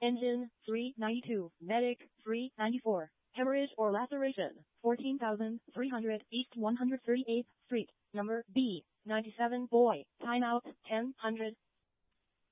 Engine, 392. Medic, 394. Hemorrhage or laceration, 14,300 East 138th Street, number B, 97. Boy, timeout, 1000.